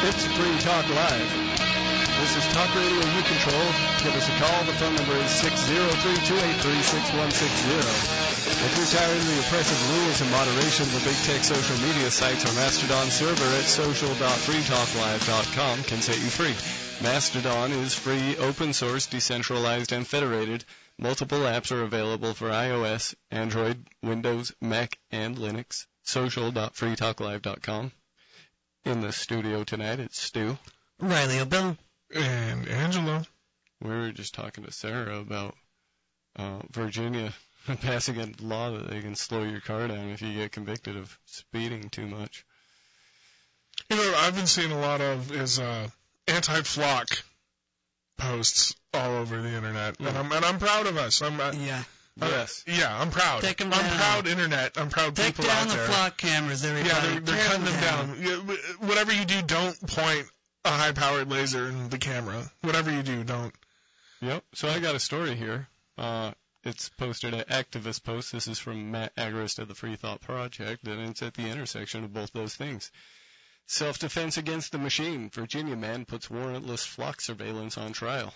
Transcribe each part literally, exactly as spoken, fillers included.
It's Free Talk Live. This is Talk Radio You Control. Give us a call. The phone number is six zero three, two eight three, six one six zero. If you're tired of the oppressive rules and moderation of the big tech social media sites, our Mastodon server at social dot free talk live dot com can set you free. Mastodon is free, open source, decentralized, and federated. Multiple apps are available for iOS, Android, Windows, Mac, and Linux. social dot free talk live dot com. In the studio tonight, it's Stu. Riley O'Bill. And Angelo. We were just talking to Sarah about uh, Virginia passing a law that they can slow your car down if you get convicted of speeding too much. You know, I've been seeing a lot of is uh, anti-flock posts all over the internet, Yeah. and I'm and I'm proud of us. I'm uh, Yeah. uh, Yes. yeah, I'm proud. Take 'em I'm down. proud internet. I'm proud Take people down out the there. flock cameras, everybody. Yeah, they're, they're Tear cutting them down. Yeah, wh- whatever you do, don't point a high-powered laser in the camera. Whatever you do, don't. Yep. So I got a story here. Uh, it's posted at Activist Post. This is from Matt Agrist of the Free Thought Project, and it's at the intersection of both those things. Self-defense against the machine. Virginia man puts warrantless flock surveillance on trial.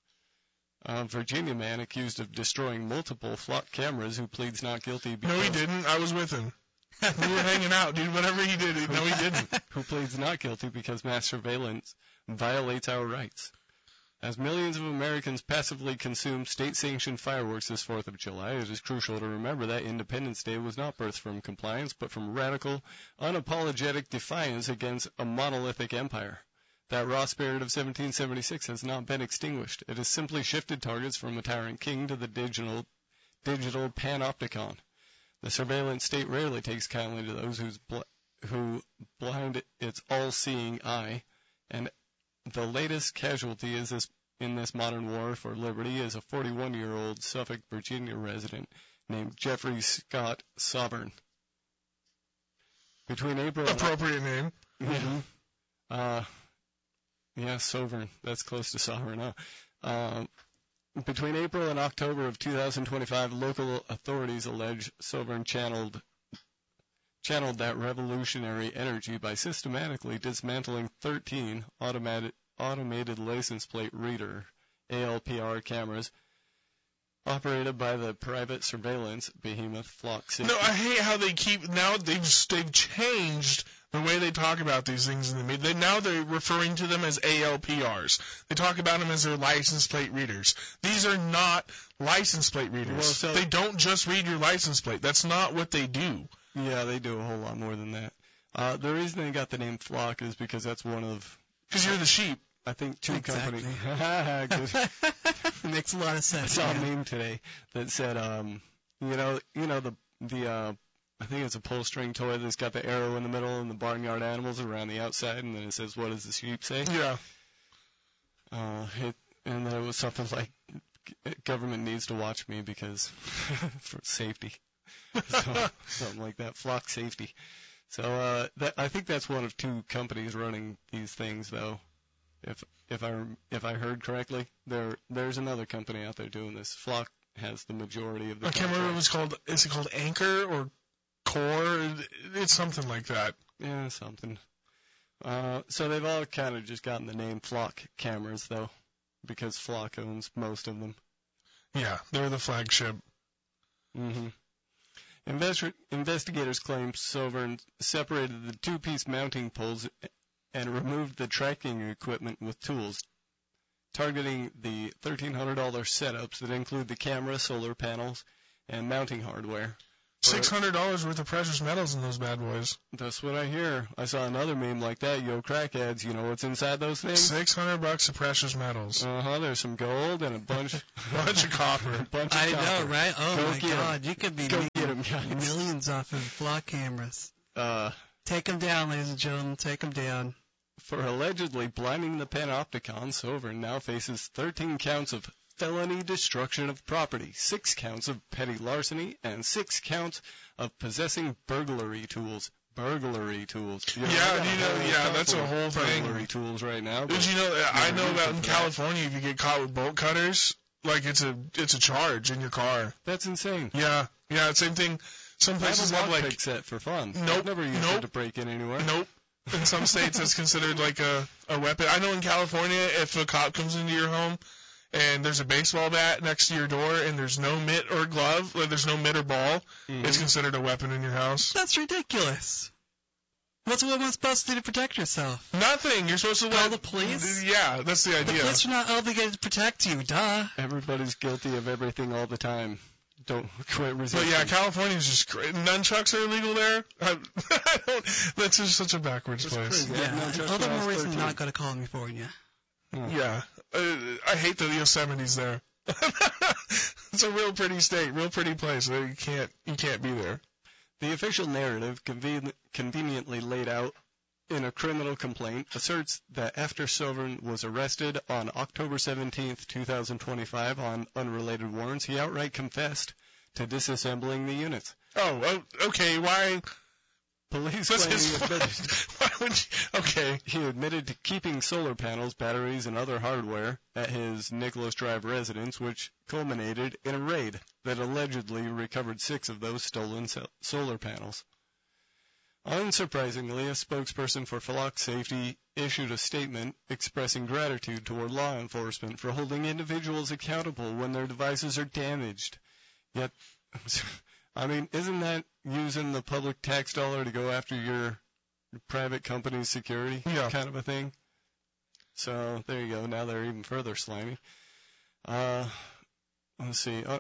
A Virginia man accused of destroying multiple flock cameras who pleads not guilty because... No, he didn't. I was with him. We were hanging out, dude. Whatever he did, no, he didn't. who pleads not guilty because mass surveillance violates our rights. As millions of Americans passively consume state-sanctioned fireworks this fourth of July, it is crucial to remember that Independence Day was not birthed from compliance, but from radical, unapologetic defiance against a monolithic empire. That raw spirit of seventeen seventy-six has not been extinguished. It has simply shifted targets from a tyrant king to the digital, digital panopticon. The surveillance state rarely takes kindly to those who's bl- who blind its all-seeing eye, and the latest casualty is this, in this modern war for liberty is a forty-one-year-old Suffolk, Virginia resident named Jeffrey Scott Sovereign. Between April Appropriate name. and uh, yeah, Sovereign. That's close to sovereign, huh? Uh, between April and October of two thousand twenty-five, local authorities allege Sovereign channeled channeled that revolutionary energy by systematically dismantling thirteen automated automated license plate reader A L P R cameras operated by the private surveillance behemoth Flock Safety. No, I hate how they keep now. They've they've changed the way they talk about these things in the media. They, now they're referring to them as A L P Rs. They talk about them as their license plate readers. These are not license plate readers. Well, so- they don't just read your license plate. That's not what they do. Yeah, they do a whole lot more than that. Uh, the reason they got the name Flock is because that's one of, Because you're the sheep. I think, two Exactly. companies. Good. Makes a lot of I sense. saw a yeah. meme today that said, um, you know, you know the the uh, I think it's a pull string toy that's got the arrow in the middle and the barnyard animals around the outside, and then it says, "What does the sheep say?" Yeah. Uh, it, and then it was something like, "Government needs to watch me because for safety." So, something like that, Flock Safety. So uh, that, I think that's one of two companies running these things, though. If if I if I heard correctly, there there's another company out there doing this. Flock has the majority of the. I can't remember what contracts. it's called. Is it called Anchor or Core? It's something like that. Yeah, something. Uh, so they've all kind of just gotten the name Flock cameras, though, because Flock owns most of them. Yeah, they're the flagship. Mm-hmm. Investi- investigators claim Sovereign separated the two-piece mounting poles and removed the tracking equipment with tools, targeting the thirteen hundred dollars setups that include the camera, solar panels, and mounting hardware. Six hundred dollars worth of precious metals in those bad boys. That's what I hear. I saw another meme like that. Yo, crackheads, you know what's inside those things? Six hundred bucks of precious metals. Uh-huh, there's some gold and a bunch, Bunch of copper. bunch of I copper. know, right? Oh, Go my get 'em. God. You could be Go making get 'em, guys. millions off of flock cameras. Uh, Take them down, ladies and gentlemen. Take them down. For allegedly blinding the Panopticon, Sovereign now faces thirteen counts of felony destruction of property, six counts of petty larceny, and six counts of possessing burglary tools. Burglary tools. You know, Yeah, I got you a know, whole yeah, couple that's a of whole thing. Burglary tools right now. Did but you know? I never know used that them in for California, if you get caught with bolt cutters, like it's a it's a charge in your car. That's insane. Yeah, yeah, same thing. Some I have places a have lockpick like set for fun. Nope, I've never used nope, it to break in anywhere. nope. In some states, it's considered like a, a weapon. I know in California, if a cop comes into your home and there's a baseball bat next to your door and there's no mitt or glove, or there's no mitt or ball, Mhm. it's considered a weapon in your house. That's ridiculous. What's a woman supposed to do to protect herself? Nothing. You're supposed to Call let the police? Yeah, that's the The idea. police are not obligated to protect you, duh. Everybody's guilty of everything all the time. Don't quit But resisting. yeah, California's just cra- nunchucks are illegal there. I, I don't, that's just such a backwards That's place. crazy. Yeah, no, and just all the when I more was reason thirteen. not go to California. Yeah, uh, I hate the Yosemite's there. It's a real pretty state, real pretty place. You can't you can't be there. The official narrative, conven- conveniently laid out in a criminal complaint, asserts that after Sobern was arrested on October seventeenth, twenty twenty-five on unrelated warrants, he outright confessed to disassembling the units. Oh, oh okay. Why? Police That's claim his he admitted, Why would you? Okay. he admitted to keeping solar panels, batteries, and other hardware at his Nicholas Drive residence, which culminated in a raid that allegedly recovered six of those stolen so- solar panels. Unsurprisingly, a spokesperson for Flock Safety issued a statement expressing gratitude toward law enforcement for holding individuals accountable when their devices are damaged. Yet, I mean, isn't that using the public tax dollar to go after your private company's security Yeah. kind of a thing? So there you go. Now they're even further slimy. Uh, let's see. Uh,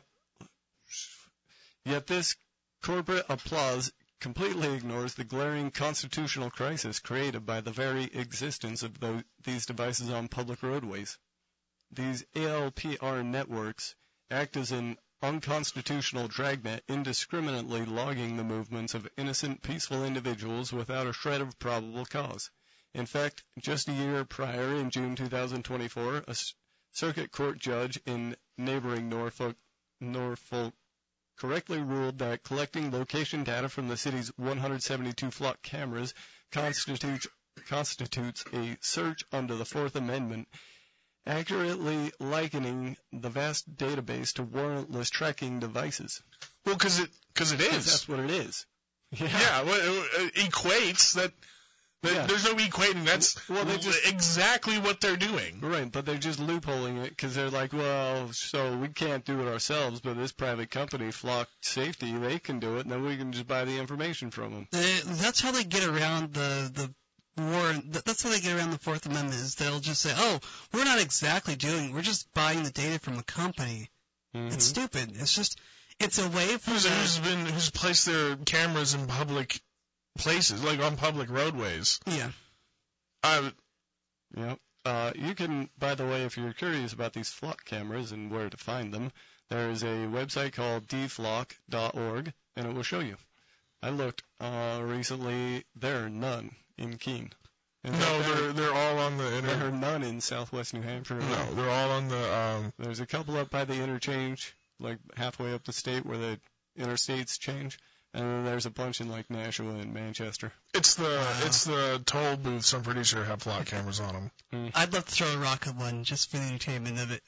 yet this corporate applause completely ignores the glaring constitutional crisis created by the very existence of those, these devices on public roadways. These A L P R networks act as an unconstitutional dragnet, indiscriminately logging the movements of innocent, peaceful individuals without a shred of probable cause. In fact, just a year prior, in June twenty twenty-four, a s- circuit court judge in neighboring Norfolk, Norfolk correctly ruled that collecting location data from the city's one hundred seventy-two flock cameras constitutes, constitutes a search under the Fourth Amendment, accurately likening the vast database to warrantless tracking devices. Well, because it because it 'Cause is. that's what it is. Yeah. Yeah. Well, it, it equates that. that Yeah. There's no equating. That's Well, they just- exactly what they're doing. Right, but they're just loopholing it because they're like, well, so we can't do it ourselves, but this private company, Flock Safety, they can do it, and then we can just buy the information from them. They, that's how they get around the the warrant. th- That's how they get around the Fourth Amendment. Is they'll just say, "Oh, we're not exactly doing. We're just buying the data from a company." Mm-hmm. It's stupid. It's just it's a way for Who's, the, who's been who's placed their cameras in public places, like on public roadways? yeah. I, Yep. Uh, you can, by the way, if you're curious about these flock cameras and where to find them, there is a website called d flock dot org, and it will show you. I looked uh, recently. There are none in Keene. In fact, no, there, they're they're all on the there inter. are none in Southwest New Hampshire. No, they're all on the. Um, There's a couple up by the interchange, like halfway up the state where the interstates change, and then there's a bunch in like Nashua and Manchester. it's the Wow. it's the toll booths. I'm pretty sure have flock cameras on them. I'd love to throw a rock at one just for the entertainment of it.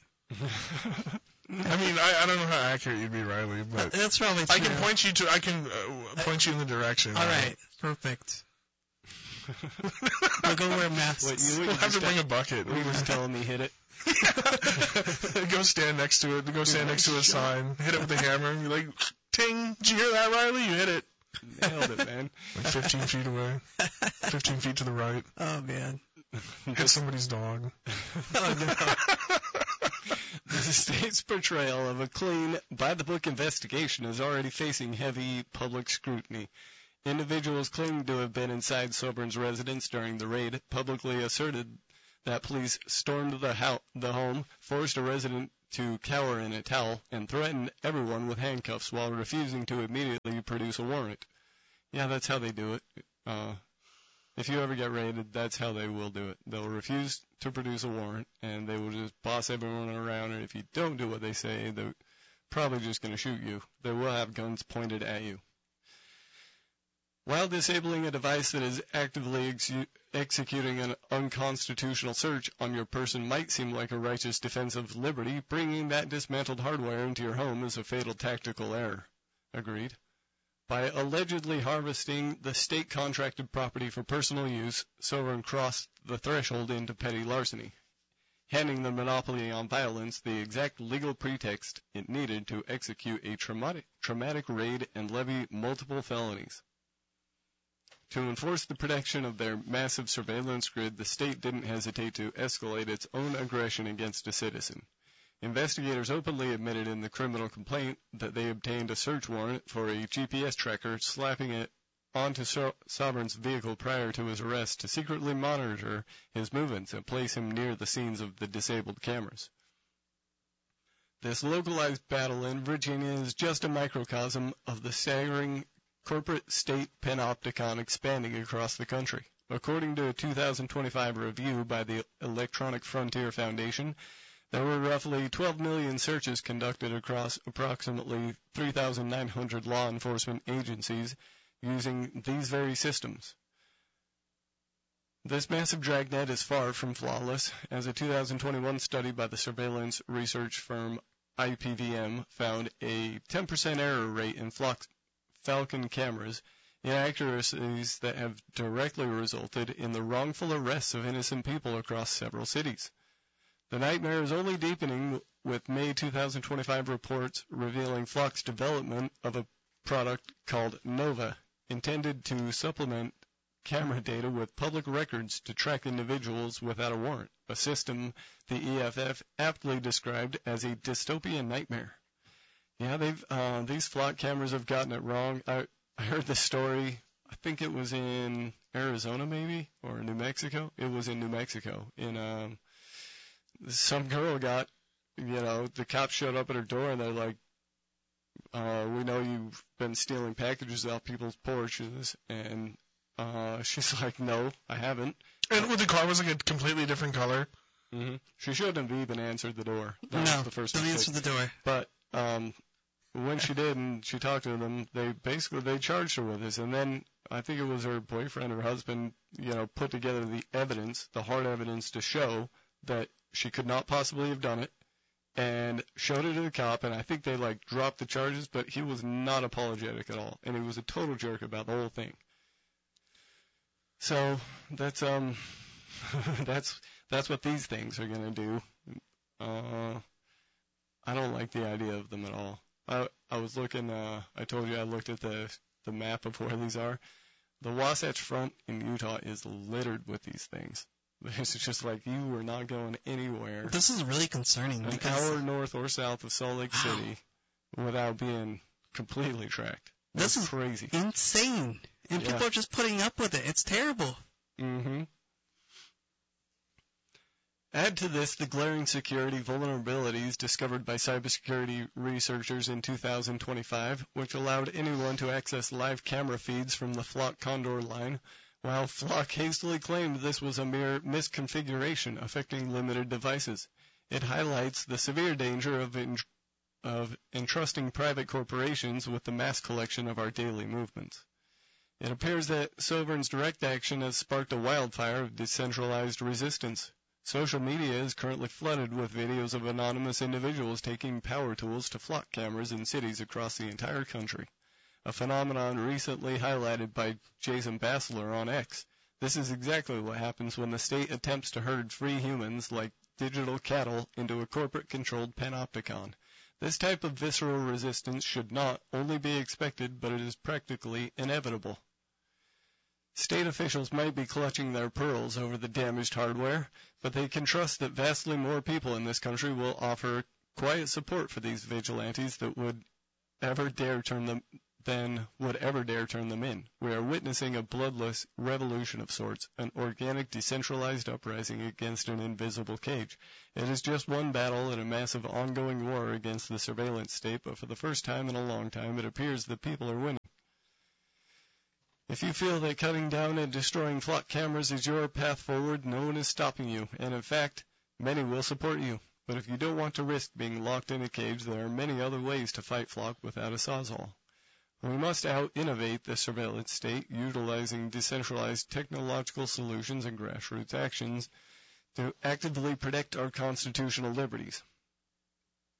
I mean, I, I don't know how accurate you'd be, Riley, but That's probably true. I can point you to. I can uh, point you in the direction. All right, perfect. We'll go wear masks. What, you, We'll you have to just bring a bucket. you just telling me hit it. Go stand next to it. Go stand next to a sign. Hit it with a hammer. You're like, ting! Did you hear that, Riley? You hit it. Nailed it, man. Like fifteen feet away. fifteen feet to the right. Oh man. Hit somebody's dog. Oh no. The state's portrayal of a clean, by-the-book investigation is already facing heavy public scrutiny. Individuals claiming to have been inside Sobern's residence during the raid publicly asserted that police stormed the, ho- the home, forced a resident to cower in a towel, and threatened everyone with handcuffs while refusing to immediately produce a warrant. Yeah, that's how they do it. Uh, if you ever get raided, that's how they will do it. They'll refuse to produce a warrant, and they will just boss everyone around, and if you don't do what they say, they're probably just going to shoot you. They will have guns pointed at you. While disabling a device that is actively ex- executing an unconstitutional search on your person might seem like a righteous defense of liberty, bringing that dismantled hardware into your home is a fatal tactical error. Agreed. By allegedly harvesting the state-contracted property for personal use, Sovern crossed the threshold into petty larceny, handing the monopoly on violence the exact legal pretext it needed to execute a traumatic, traumatic raid and levy multiple felonies. To enforce the protection of their massive surveillance grid, the state didn't hesitate to escalate its own aggression against a citizen. Investigators openly admitted in the criminal complaint that they obtained a search warrant for a G P S tracker, slapping it onto so- Sovern's vehicle prior to his arrest to secretly monitor his movements and place him near the scenes of the disabled cameras. This localized battle in Virginia is just a microcosm of the staggering corporate state panopticon expanding across the country. According to a two thousand twenty-five review by the Electronic Frontier Foundation, there were roughly twelve million searches conducted across approximately three thousand nine hundred law enforcement agencies using these very systems. This massive dragnet is far from flawless, as a two thousand twenty-one study by the surveillance research firm I P V M found a ten percent error rate in Flock Falcon cameras, inaccuracies that have directly resulted in the wrongful arrests of innocent people across several cities. The nightmare is only deepening with May two thousand twenty-five reports revealing Flock's development of a product called Nova, intended to supplement camera data with public records to track individuals without a warrant, a system the E F F aptly described as a dystopian nightmare. Yeah, they've uh, these Flock cameras have gotten it wrong. I, I heard this story, I think it was in Arizona maybe, or New Mexico. It was in New Mexico. In um, some girl got, you know, the cops showed up at her door and they're like, uh, we know you've been stealing packages off people's porches, and uh, she's like, no, I haven't. And well, the car was like a completely different color. Mm-hmm. She shouldn't have even answered the door. That no, was the first don't mistake. answer the door. But um, when she did and she talked to them, they basically they charged her with this, and then I think it was her boyfriend or husband, you know, put together the evidence, the hard evidence to show that she could not possibly have done it, and showed it to the cop, and I think they like dropped the charges, but he was not apologetic at all, and he was a total jerk about the whole thing. So that's um that's that's what these things are gonna do. Uh, I don't like the idea of them at all. I I was looking. Uh, I told you I looked at the the map of where these are. The Wasatch Front in Utah is littered with these things. It's just like you were not going anywhere. This is really concerning. An because hour north or south of Salt Lake wow. City without being completely tracked. That's This is crazy. insane. And Yeah. people are just putting up with it. It's terrible. Mm-hmm. Add to this the glaring security vulnerabilities discovered by cybersecurity researchers in two thousand twenty-five, which allowed anyone to access live camera feeds from the Flock Condor line, while Flock hastily claimed this was a mere misconfiguration affecting limited devices. It highlights the severe danger of, en- of entrusting private corporations with the mass collection of our daily movements. It appears that Sovern's direct action has sparked a wildfire of decentralized resistance. Social media is currently flooded with videos of anonymous individuals taking power tools to Flock cameras in cities across the entire country, a phenomenon recently highlighted by Jason Bassler on X. This is exactly what happens when the state attempts to herd free humans like digital cattle into a corporate-controlled panopticon. This type of visceral resistance should not only be expected, but it is practically inevitable. State officials might be clutching their pearls over the damaged hardware, but they can trust that vastly more people in this country will offer quiet support for these vigilantes that would ever dare turn them than would ever dare turn them in. We are witnessing a bloodless revolution of sorts, an organic decentralized uprising against an invisible cage. It is just one battle in a massive ongoing war against the surveillance state, but for the first time in a long time it appears that people are winning. If you feel that cutting down and destroying Flock cameras is your path forward, no one is stopping you, and in fact, many will support you. But if you don't want to risk being locked in a cage, there are many other ways to fight Flock without a sawzall. We must out-innovate the surveillance state, utilizing decentralized technological solutions and grassroots actions to actively protect our constitutional liberties.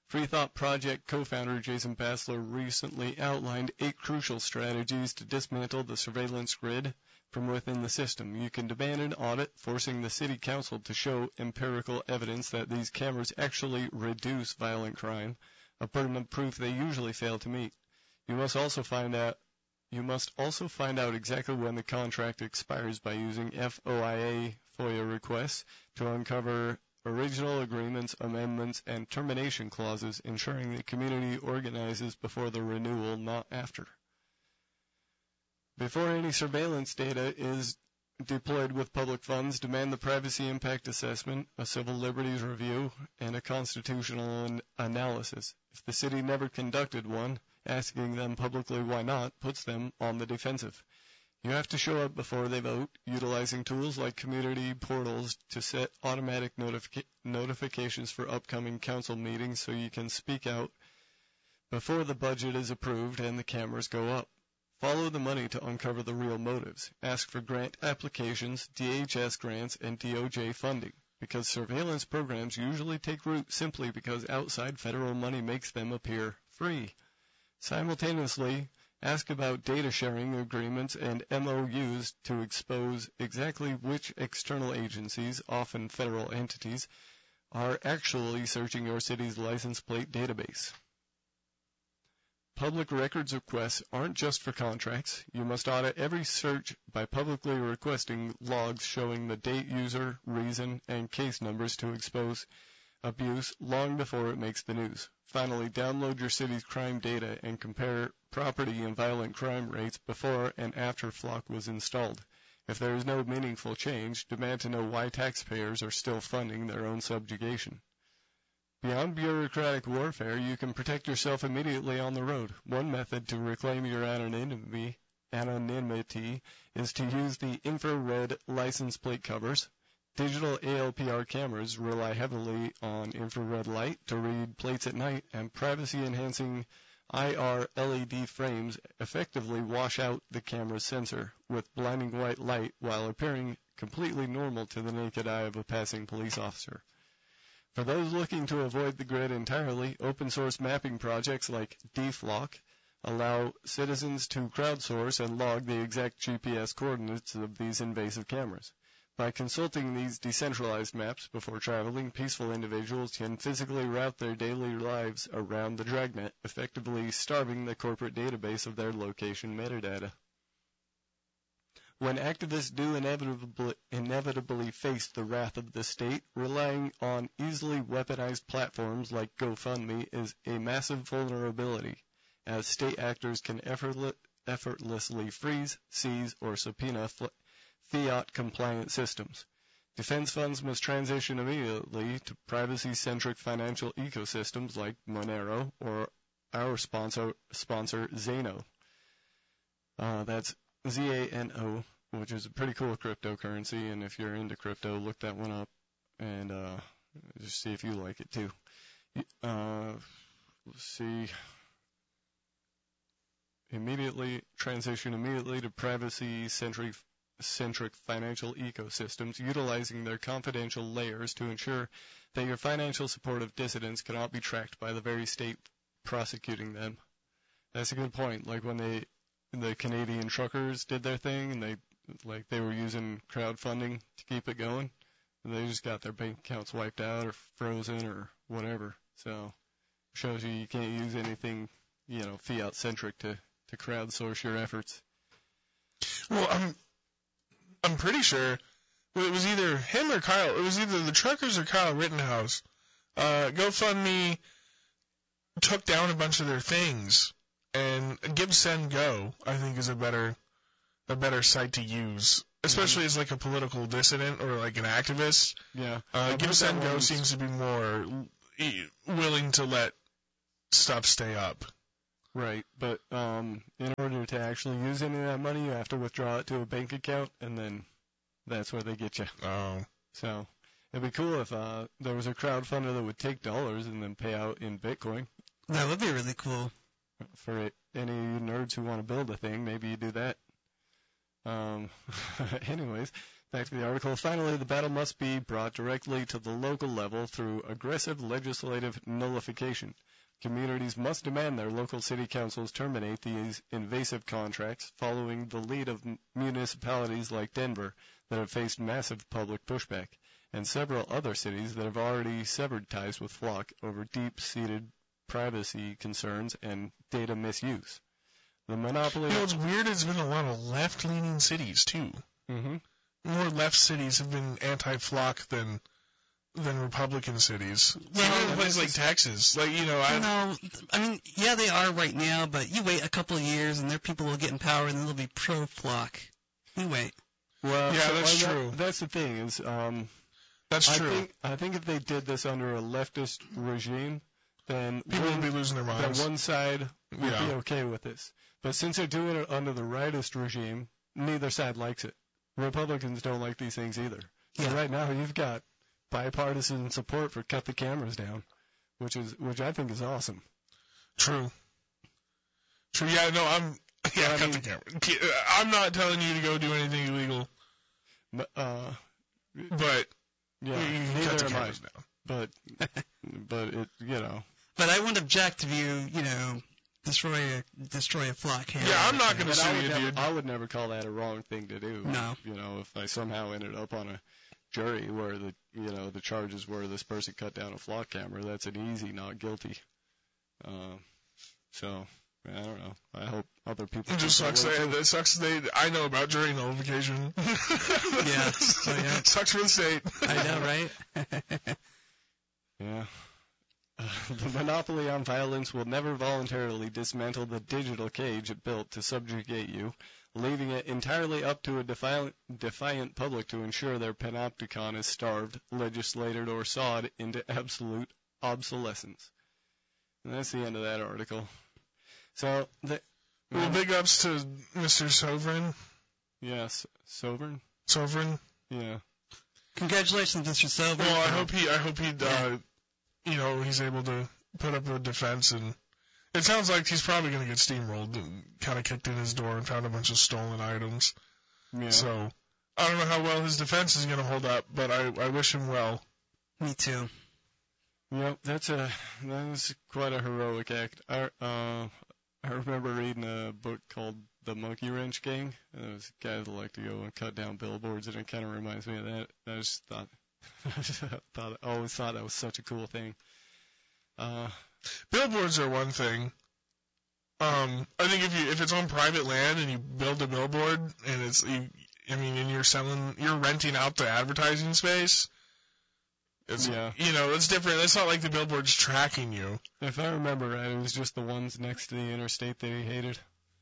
Free Thought Project co-founder Jason Bassler recently outlined eight crucial strategies to dismantle the surveillance grid from within the system. You can demand an audit, forcing the city council to show empirical evidence that these cameras actually reduce violent crime, a burden of proof they usually fail to meet. You must also find out you must also find out exactly when the contract expires by using F O I A FOIA requests to uncover original agreements, amendments, and termination clauses, ensuring the community organizes before the renewal, not after. Before any surveillance data is deployed with public funds, demand the privacy impact assessment, a civil liberties review, and a constitutional an- analysis. If the city never conducted one, asking them publicly why not puts them on the defensive. You have to show up before they vote, utilizing tools like community portals to set automatic notific- notifications for upcoming council meetings so you can speak out before the budget is approved and the cameras go up. Follow the money to uncover the real motives. Ask for grant applications, D H S grants, and D O J funding, because surveillance programs usually take root simply because outside federal money makes them appear free. Simultaneously, ask about data sharing agreements and M O Us to expose exactly which external agencies, often federal entities, are actually searching your city's license plate database. Public records requests aren't just for contracts. You must audit every search by publicly requesting logs showing the date, user, reason, and case numbers to expose abuse long before it makes the news. Finally, download your city's crime data and compare property and violent crime rates before and after Flock was installed. If there is no meaningful change, demand to know why taxpayers are still funding their own subjugation. Beyond bureaucratic warfare, you can protect yourself immediately on the road. One method to reclaim your anonymity, anonymity is to use the infrared license plate covers. Digital A L P R cameras rely heavily on infrared light to read plates at night, and privacy-enhancing I R L E D frames effectively wash out the camera's sensor with blinding white light while appearing completely normal to the naked eye of a passing police officer. For those looking to avoid the grid entirely, open-source mapping projects like D Flock allow citizens to crowdsource and log the exact G P S coordinates of these invasive cameras. By consulting these decentralized maps before traveling, peaceful individuals can physically route their daily lives around the dragnet, effectively starving the corporate database of their location metadata. When activists do inevitably, inevitably face the wrath of the state, relying on easily weaponized platforms like GoFundMe is a massive vulnerability, as state actors can effortless, effortlessly freeze, seize, or subpoena fl- fiat-compliant systems. Defense funds must transition immediately to privacy-centric financial ecosystems like Monero or our sponsor, sponsor Zano. Uh, that's Z A N O, which is a pretty cool cryptocurrency, and if you're into crypto, look that one up and uh, just see if you like it too. Uh, let's see. Immediately transition immediately to privacy-centric centric financial ecosystems, utilizing their confidential layers to ensure that your financial support of dissidents cannot be tracked by the very state prosecuting them. That's a good point. Like when they the Canadian truckers did their thing, and they like they were using crowdfunding to keep it going, and they just got their bank accounts wiped out or frozen or whatever. So it shows you you can't use anything, you know, fiat centric to to crowdsource your efforts. Well, I'm I'm pretty sure it was either him or Kyle. It was either the truckers or Kyle Rittenhouse. Uh, GoFundMe took down a bunch of their things. And Give Send Go, I think, is a better a better site to use, especially mm-hmm. as like a political dissident or like an activist. Yeah. Uh, Give Send Go seems to be more willing to let stuff stay up. Right, but um, in order to actually use any of that money, you have to withdraw it to a bank account, and then that's where they get you. Oh. So it'd be cool if uh, there was a crowdfunder that would take dollars and then pay out in Bitcoin. That would be really cool. For it, any nerds who want to build a thing, maybe you do that. Um, anyways, Back to the article. Finally, the battle must be brought directly to the local level through aggressive legislative nullification. Communities must demand their local city councils terminate these invasive contracts, following the lead of municipalities like Denver that have faced massive public pushback, and several other cities that have already severed ties with Flock over deep-seated privacy concerns and data misuse. The monopoly... You know, what's weird, it's been a lot of left-leaning cities, too. Mm-hmm. More left cities have been anti-Flock than than Republican cities. Well, even places like Texas, like you know, I No, I mean, yeah, they are right now, but you wait a couple of years and their people will get in power and they'll be pro-Flock. You wait. Well, Yeah, so, that's well, true. That, that's the thing is, um, that's I true. think I think if they did this under a leftist regime, then People one, would be losing their then minds. one side would Yeah. be okay with this. But since they're doing it under the rightist regime, neither side likes it. Republicans don't like these things either. So Yeah. right now you've got bipartisan support for cut the cameras down, which is which I think is awesome. True. True. Yeah. No. I'm. Yeah. I cut mean- the camera. I'm not telling you to go do anything illegal, M- Uh, but yeah, you can cut neither the am I. cameras down. But but it you know. But I wouldn't object if you, you know, destroy a, destroy a Flock here. Yeah, I'm not gonna But sue I would, you, never, dude. I would never call that a wrong thing to do. No. You know, if I somehow ended up on a jury where the you know the charges were this person cut down a Flock camera, that's an easy not guilty. Uh, so I don't know. I hope other people. It just think that sucks. way, They, too. it sucks. They. I know about jury nullification. Yeah. Oh, yeah. Sucks for the state. I know, right? Yeah. Uh, the monopoly on violence will never voluntarily dismantle the digital cage it built to subjugate you, leaving it entirely up to a defiant, defiant public to ensure their panopticon is starved, legislated, or sawed into absolute obsolescence. And that's the end of that article. So, the, Well, big ups to Mister Sovereign. yes, Sovereign? Sovereign. Yeah. Congratulations, Mister Silver. Well, I hope he. I hope he. Uh, you know, he's able to put up a defense, and it sounds like he's probably going to get steamrolled and kind of kicked in his door and found a bunch of stolen items. Yeah. So I don't know how well his defense is going to hold up, but I, I wish him well. Me too. Yep, that's a that's quite a heroic act. I uh I remember reading a book called The Monkey Wrench Gang. And it was guys that like to go and cut down billboards, and it kind of reminds me of that. I just thought, I just thought, I always thought that was such a cool thing. Uh, Billboards are one thing. Um, I think if you if it's on private land and you build a billboard and it's you, I mean, and you're selling, you're renting out the advertising space. It's, Yeah. you know, it's different. It's not like the billboard's tracking you. if I remember right, it was just the ones next to the interstate that he hated.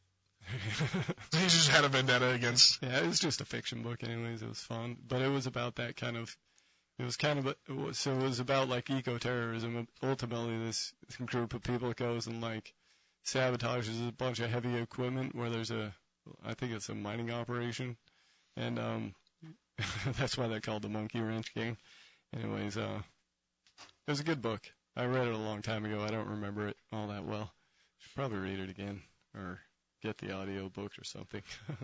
He just had a vendetta against. Yeah, it was just a fiction book anyways. It was fun. But it was about that kind of, it was kind of, a, it was, so it was about like eco-terrorism. Ultimately, this group of people goes and like sabotages a bunch of heavy equipment where there's a, I think it's a mining operation. And um, that's why they're called the Monkey Wrench Gang. Anyways, uh, it was a good book. I read it a long time ago. I don't remember it all that well. Should probably read it again or get the audio book or something.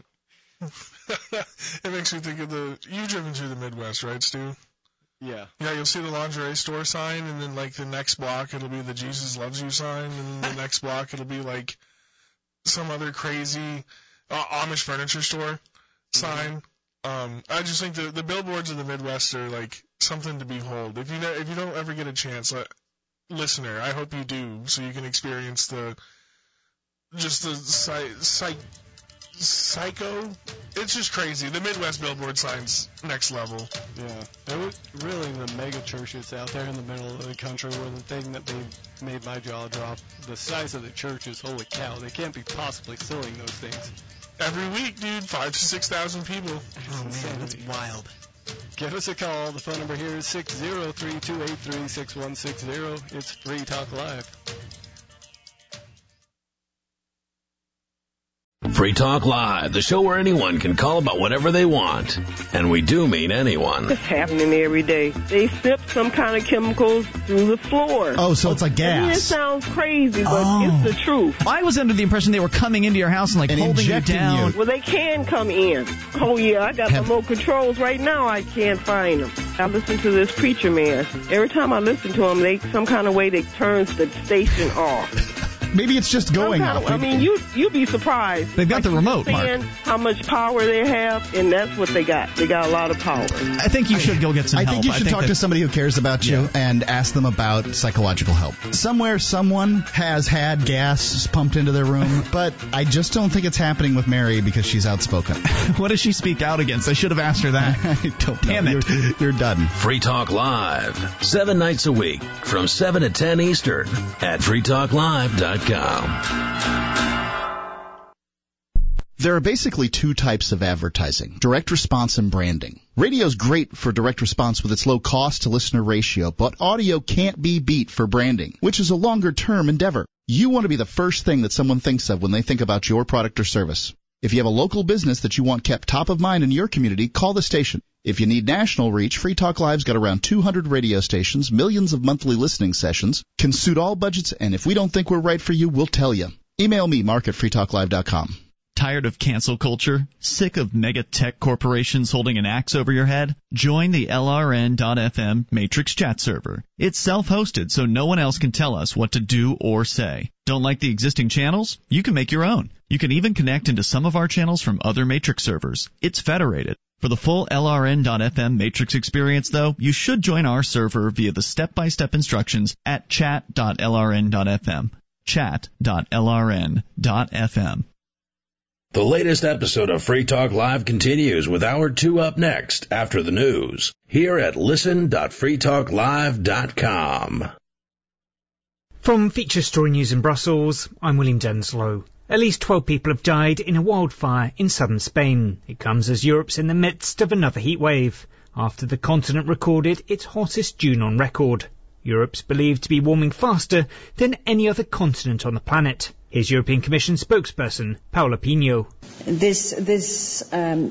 It makes me think of the. You've driven through the Midwest, right, Stu? Yeah. Yeah, you'll see the lingerie store sign, and then like the next block it'll be the Jesus loves you sign, and then the next block it'll be like some other crazy uh, Amish furniture store sign. Um, I just think the the billboards of the Midwest are like something to behold. If you know, if you don't ever get a chance, uh, listener, I hope you do, so you can experience the just the psy- psych psycho. It's just crazy. The Midwest billboard signs next level. Yeah, it was really the mega churches out there in the middle of the country were the thing that made made my jaw drop. The size of the churches, holy cow, they can't be possibly filling those things. Every week, dude, five to six thousand people. Oh man, that's wild. Give us a call. The phone number here is six zero three two eight three six one six zero. It's Free Talk Live. Free Talk Live, the show where anyone can call about whatever they want. And we do mean anyone. It's happening every day. They sip some kind of chemicals through the floor. Oh, so it's like gas. I mean, it sounds crazy, but oh. it's the truth. I was under the impression they were coming into your house and like and holding you down. You. Well, they can come in. Oh, yeah, I got Have... remote controls right now. I can't find them. I listen to this preacher man. Every time I listen to him, they some kind of way they turns the station off. Maybe it's just going off. Of, I mean, you you'd be surprised. They've got like the remote, Mark. How much power they have, and that's what they got. They got a lot of power. I think you should go get some I help. Think you should I think talk that, to somebody who cares about you yeah. and ask them about psychological help. Somewhere, someone has had gas pumped into their room, but I just don't think it's happening with Mary because she's outspoken. What does she speak out against? I should have asked her that. I don't know. Damn it. You're, you're done. Free Talk Live, seven nights a week from seven to ten Eastern at free talk live dot com. There are basically two types of advertising, direct response and branding. Radio's great for direct response with its low cost to listener ratio, but audio can't be beat for branding, which is a longer term endeavor. You want to be the first thing that someone thinks of when they think about your product or service. If you have a local business that you want kept top of mind in your community, call the station. If you need national reach, Free Talk Live's got around two hundred radio stations, millions of monthly listening sessions, can suit all budgets, and if we don't think we're right for you, we'll tell you. Email me, mark at free talk live dot com. Tired of cancel culture? Sick of mega tech corporations holding an axe over your head? Join the L R N dot F M Matrix chat server. It's self-hosted, so no one else can tell us what to do or say. Don't like the existing channels? You can make your own. You can even connect into some of our channels from other Matrix servers. It's federated. For the full L R N dot F M Matrix experience, though, you should join our server via the step-by-step instructions at chat dot L R N dot F M. chat dot L R N dot F M. The latest episode of Free Talk Live continues with Hour two up next after the news here at listen dot free talk live dot com. From Feature Story News in Brussels, I'm William Denslow. At least twelve people have died in a wildfire in southern Spain. It comes as Europe's in the midst of another heat wave, after the continent recorded its hottest June on record. Europe's believed to be warming faster than any other continent on the planet. Here's European Commission spokesperson Paula Pino. This, this um,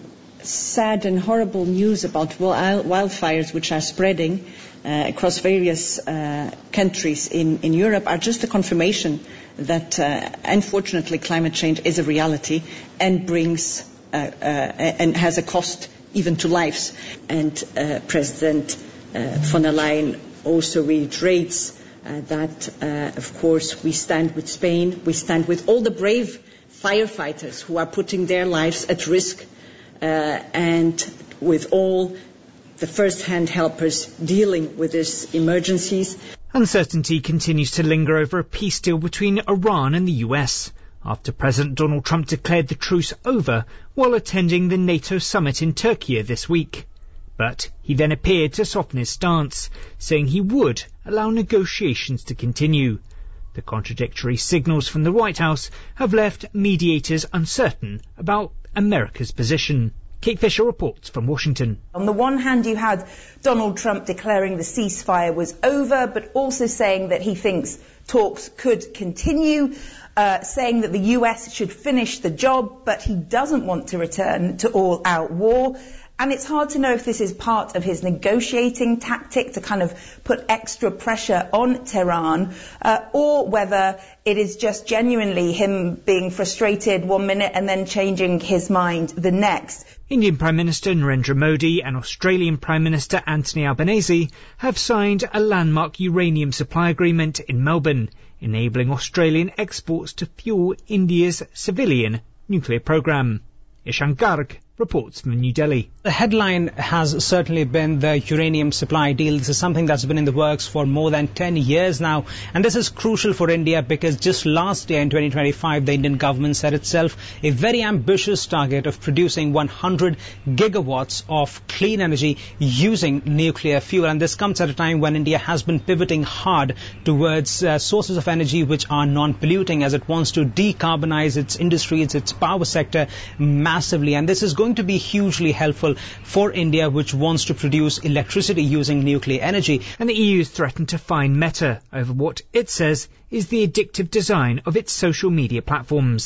sad and horrible news about wildfires which are spreading uh, across various uh, countries in, in Europe are just a confirmation that, uh, unfortunately, climate change is a reality and brings uh, uh, and has a cost even to lives. And uh, President uh, von der Leyen also reiterates uh, that, uh, of course, we stand with Spain, we stand with all the brave firefighters who are putting their lives at risk, uh, and with all the first-hand helpers dealing with these emergencies. Uncertainty continues to linger over a peace deal between Iran and the U S after President Donald Trump declared the truce over while attending the NATO summit in Turkey this week. But he then appeared to soften his stance, saying he would allow negotiations to continue. The contradictory signals from the White House have left mediators uncertain about America's position. Kate Fisher reports from Washington. On the one hand, you had Donald Trump declaring the ceasefire was over, but also saying that he thinks talks could continue, uh, saying that the U S should finish the job, but he doesn't want to return to all-out war. And it's hard to know if this is part of his negotiating tactic to kind of put extra pressure on Tehran, uh, or whether it is just genuinely him being frustrated one minute and then changing his mind the next. Indian Prime Minister Narendra Modi and Australian Prime Minister Anthony Albanese have signed a landmark uranium supply agreement in Melbourne, enabling Australian exports to fuel India's civilian nuclear program. Ishan Garg reports from New Delhi. The headline has certainly been the uranium supply deal. This is something that's been in the works for more than ten years now. And this is crucial for India because just last year in twenty twenty-five, the Indian government set itself a very ambitious target of producing one hundred gigawatts of clean energy using nuclear fuel. And this comes at a time when India has been pivoting hard towards uh, sources of energy which are non-polluting, as it wants to decarbonize its industries, its power sector massively. And this is going to be hugely helpful for India, which wants to produce electricity using nuclear energy. And the E U has threatened to fine Meta over what it says is the addictive design of its social media platforms.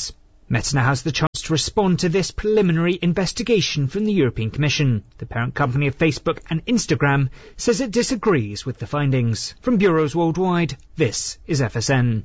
Meta now has the chance to respond to this preliminary investigation from the European Commission. The parent company of Facebook and Instagram says it disagrees with the findings. From bureaus worldwide, this is F S N.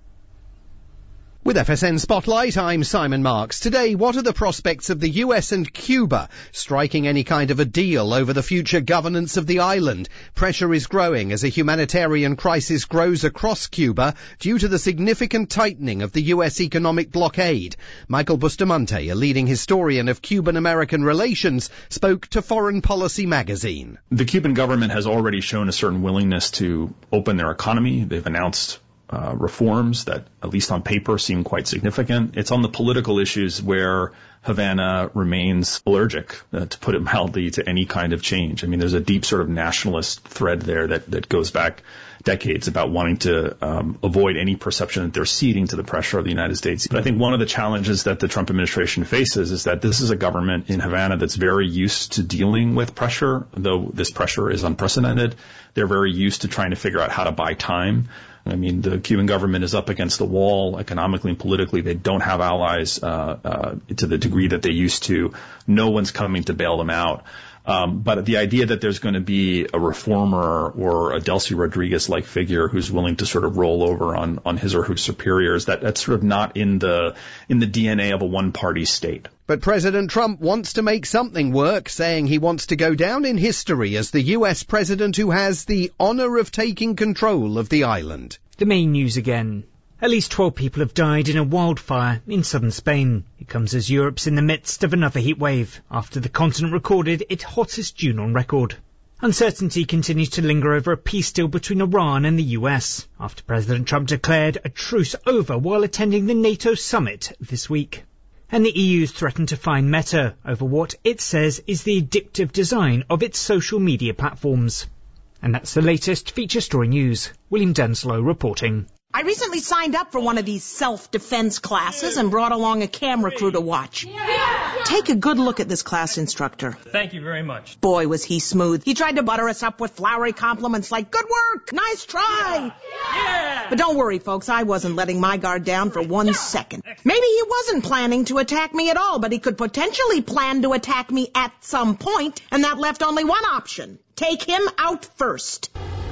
With F S N Spotlight, I'm Simon Marks. Today, what are the prospects of the U S and Cuba striking any kind of a deal over the future governance of the island? Pressure is growing as a humanitarian crisis grows across Cuba due to the significant tightening of the U S economic blockade. Michael Bustamante, a leading historian of Cuban-American relations, spoke to Foreign Policy magazine. The Cuban government has already shown a certain willingness to open their economy. They've announced Uh, reforms that, at least on paper, seem quite significant. It's on the political issues where Havana remains allergic, uh, to put it mildly, to any kind of change. I mean, there's a deep sort of nationalist thread there that, that goes back decades about wanting to um, avoid any perception that they're ceding to the pressure of the United States. But I think one of the challenges that the Trump administration faces is that this is a government in Havana that's very used to dealing with pressure, though this pressure is unprecedented. They're very used to trying to figure out how to buy time. I mean, the Cuban government is up against the wall economically and politically. They don't have allies uh, uh, to the degree that they used to. No one's coming to bail them out. Um, but the idea that there's going to be a reformer or a Delcy Rodriguez-like figure who's willing to sort of roll over on, on his or her superiors, that, that's sort of not in the in the D N A of a one-party state. But President Trump wants to make something work, saying he wants to go down in history as the U S president who has the honor of taking control of the island. The main news again. At least twelve people have died in a wildfire in southern Spain. It comes as Europe's in the midst of another heat wave, after the continent recorded its hottest June on record. Uncertainty continues to linger over a peace deal between Iran and the U S, after President Trump declared a truce over while attending the NATO summit this week. And the E U's threatened to fine Meta over what it says is the addictive design of its social media platforms. And that's the latest feature story news. William Denslow reporting. I recently signed up for one of these self-defense classes and brought along a camera crew to watch. Take a good look at this class instructor. Thank you very much. Boy, was he smooth. He tried to butter us up with flowery compliments like, good work, nice try. Yeah. But don't worry, folks, I wasn't letting my guard down for one second. Maybe he wasn't planning to attack me at all, but he could potentially plan to attack me at some point, and that left only one option. Take him out first.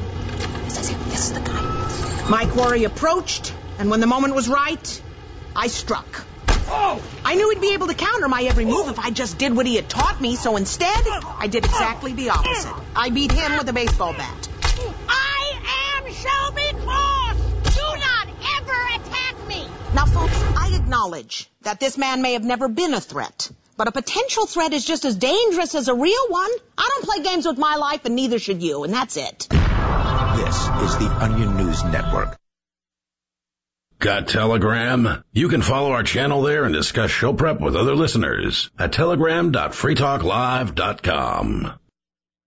This is him. This is the guy. My quarry approached, and when the moment was right, I struck. Oh! I knew he'd be able to counter my every move if I just did what he had taught me, so instead, I did exactly the opposite. I beat him with a baseball bat. I am Shelby Cross! Do not ever attack me! Now, folks, I acknowledge that this man may have never been a threat, but a potential threat is just as dangerous as a real one. I don't play games with my life, and neither should you, and that's it. This is the Onion News Network. Got Telegram? You can follow our channel there and discuss show prep with other listeners at telegram dot free talk live dot com.